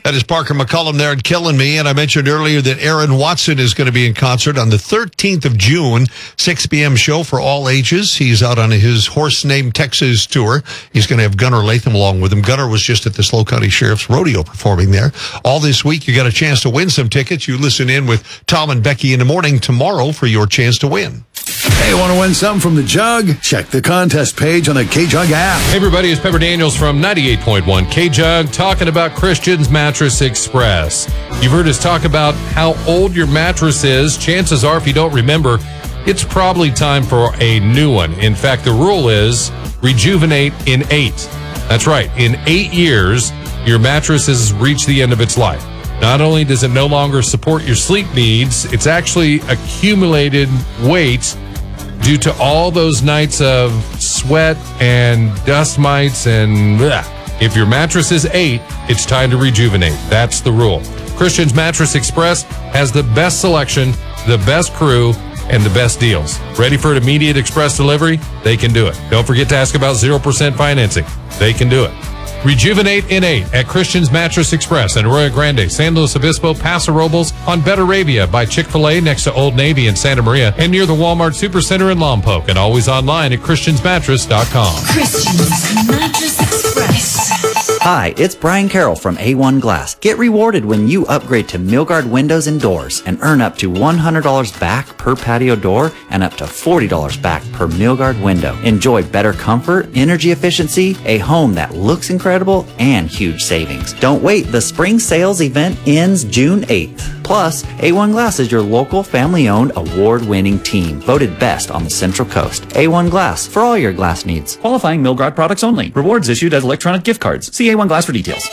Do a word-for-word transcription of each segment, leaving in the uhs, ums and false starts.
That is Parker McCullum there at Killing Me. And I mentioned earlier that Aaron Watson is going to be in concert on the thirteenth of June, six p.m. show for all ages. He's out on his Horse Named Texas tour. He's going to have Gunnar Latham along with him. Gunnar was just at the SLO County Sheriff's Rodeo performing there. All this week, you got a chance to win some tickets. You listen in with Tom and Becky in the morning tomorrow for your chance to win. Hey, want to win something from the Jug? Check the contest page on the K-Jug app. Hey, everybody, it's Pepper Daniels from ninety-eight point one K-Jug talking about Christian's Mattress Express. You've heard us talk about how old your mattress is. Chances are, if you don't remember, it's probably time for a new one. In fact, the rule is rejuvenate in eight. That's right. In eight years, your mattress has reached the end of its life. Not only does it no longer support your sleep needs, it's actually accumulated weight due to all those nights of sweat and dust mites and bleh. If your mattress is eight, it's time to rejuvenate. That's the rule. Christian's Mattress Express has the best selection, the best crew, and the best deals. Ready for an immediate express delivery? They can do it. Don't forget to ask about zero percent financing. They can do it. Rejuvenate in eight at Christian's Mattress Express in Arroyo Grande, San Luis Obispo, Paso Robles, on Betteravia by Chick-fil-A next to Old Navy in Santa Maria, and near the Walmart Supercenter in Lompoc, and always online at christians mattress dot com. Christian's Mattress Express. Hi, it's Brian Carroll from A one Glass. Get rewarded when you upgrade to Milgard Windows and Doors and earn up to one hundred dollars back per patio door and up to forty dollars back per Milgard window. Enjoy better comfort, energy efficiency, a home that looks incredible, and huge savings. Don't wait. The spring sales event ends June eighth. Plus, A one Glass is your local family-owned award-winning team, voted best on the Central Coast. A one Glass, for all your glass needs. Qualifying Milgard products only. Rewards issued as electronic gift cards. See A one Glass for details.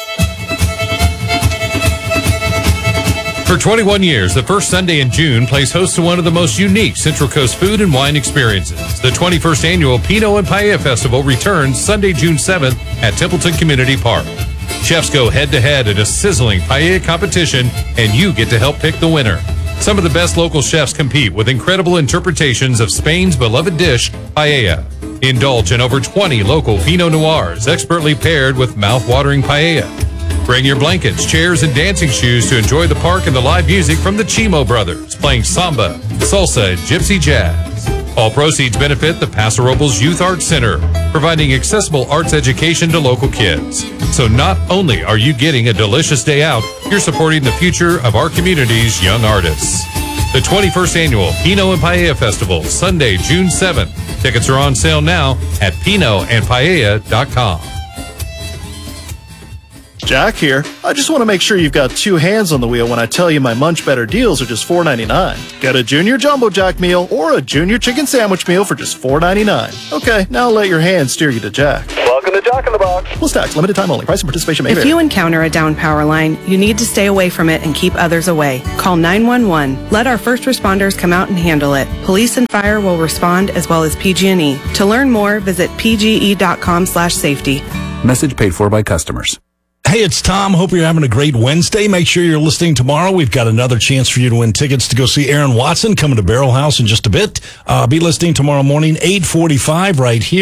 For twenty-one years, the first Sunday in June plays host to one of the most unique Central Coast food and wine experiences. The twenty-first Annual Pinot and Paella Festival returns Sunday, June seventh at Templeton Community Park. Chefs go head-to-head in a sizzling paella competition, and you get to help pick the winner. Some of the best local chefs compete with incredible interpretations of Spain's beloved dish, paella. Indulge in over twenty local Pinot Noirs, expertly paired with mouth-watering paella. Bring your blankets, chairs, and dancing shoes to enjoy the park and the live music from the Chimo Brothers, playing samba, salsa, and gypsy jazz. All proceeds benefit the Paso Robles Youth Arts Center, providing accessible arts education to local kids. So not only are you getting a delicious day out, you're supporting the future of our community's young artists. The twenty-first Annual Pinot and Paella Festival, Sunday, June seventh. Tickets are on sale now at pinot and paella dot com. Jack here. I just want to make sure you've got two hands on the wheel when I tell you my Munch Better deals are just four ninety-nine. Get a Junior Jumbo Jack meal or a Junior Chicken Sandwich meal for just four ninety-nine. Okay, now let your hands steer you to Jack. Welcome to Jack in the Box. Plus tax, limited time only. Price and participation may vary. If you encounter a down power line, you need to stay away from it and keep others away. Call nine one one. Let our first responders come out and handle it. Police and fire will respond, as well as P G and E. To learn more, visit p g e dot com slash safety. Message paid for by customers. Hey, it's Tom. Hope you're having a great Wednesday. Make sure you're listening tomorrow. We've got another chance for you to win tickets to go see Aaron Watson coming to Barrel House in just a bit. Uh, be listening tomorrow morning, eight forty-five right here.